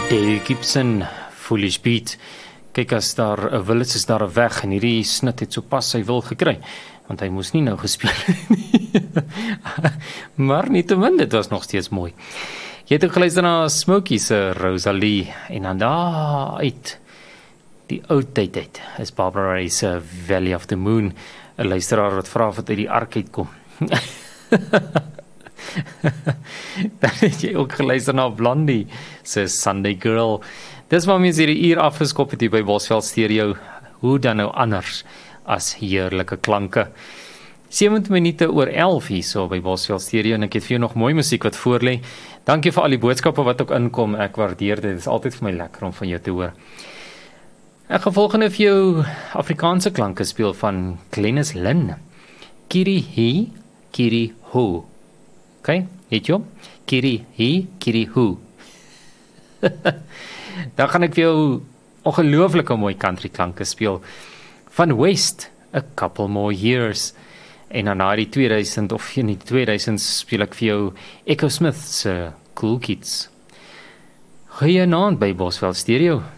Dave Gibson, Foolish Beat. Kyk, as daar 'n wil is daar 'n weg en hierdie snit het sopas sy wil gekry, want hy moes nie nou gespeel nie. Maar nietemin, dit was nog steeds mooi. Jy het ook geluister na Smokey se Rosalie en dan daar uit die ou tyd uit is Barbara Ray se Valley of the Moon, 'n luisteraar wat vra of dit uit die ark uitkom. Dan het jy ook geluister na Blondie se Sunday Girl. Dis waar mens hierdie uur afgeskop het hier by Bosveld Stereo. Hoe dan nou anders as heerlike klanke. 7 minute oor 11 hier so by Bosveld Stereo en ek het vir jou nog mooi musiek wat voor lê. Dankie vir al die boodskappe wat ook inkom. Ek waardeer dit. Dit is altyd vir my lekker om van jou te hoor. Ek gaan volgende vir jou Afrikaanse klanke speel van Glenys Lynn. Kiri hi, kiri ho. Okay, het jy? Kiri hi, kiri ho. Dan gaan ek vir jou ongelooflike mooi country klanke speel van West, A Couple More Years. En dan na die 2000 of in die 2000 speel ek vir jou Echo Smith se Cool Kids. Goeienaand by Bosveld Stereo.